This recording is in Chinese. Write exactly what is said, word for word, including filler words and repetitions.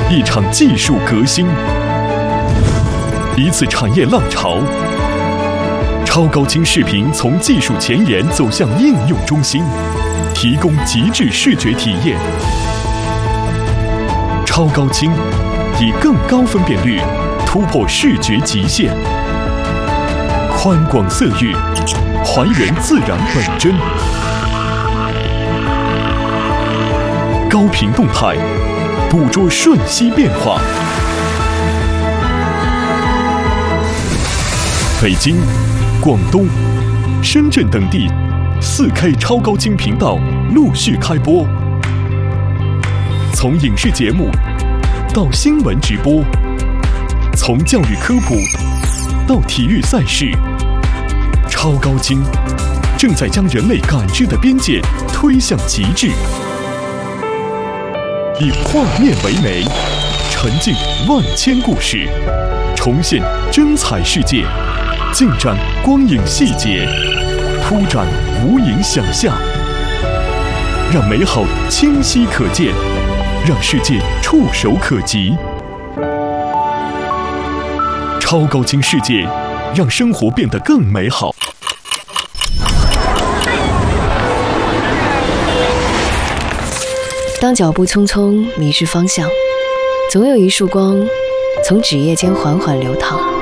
一场技术革新，一次产业浪潮。超高清视频从技术前沿走向应用中心，提供极致视觉体验。超高清以更高分辨率突破视觉极限，宽广色域还原自然本真，高频动态捕捉瞬息变化。北京、广东、深圳等地 四K 超高清频道陆续开播，从影视节目到新闻直播，从教育科普到体育赛事，超高清正在将人类感知的边界推向极致。以画面为媒，沉浸万千故事，重现真彩世界，尽展光影细节，铺展无垠想象，让美好清晰可见，让世界触手可及。超高清世界，让生活变得更美好。 当脚步匆匆迷失方向，总有一束光从纸页间缓缓流淌。